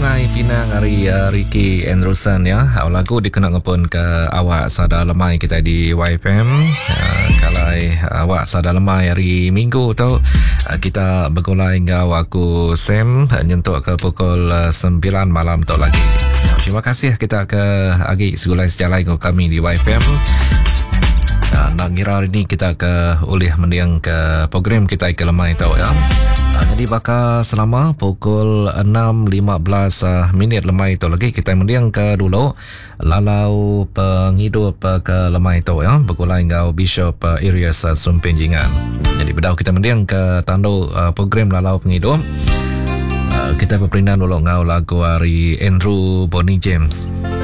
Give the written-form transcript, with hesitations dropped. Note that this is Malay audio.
Sungai Pinang hari Ricky Andrewson ya. Lagu dikenal ngepun ke awak sada lemai kita di YFM. Kalau awak sada lemai hari Minggu tu kita bergulai dengan aku Sam nyentuk ke pukul 9 malam tu lagi. Terima kasih kita ke agi segulai sejalan dengan kami di YFM. Nak kira hari ni kita ke oleh mendiang ke program kita ke lemai tau ya. Jadi bakal selama pukul 6.15 minit lemai tu lagi kita mendiang ke dulu lalau penghidup ke lemai tu ya. Bergulai dengan Bishop Arias Sumpenjingan. Jadi bedau kita mendiang ke tandu program lalau penghidup. Kita berperindah dulu dengan lagu hari Andrew Bonnie James.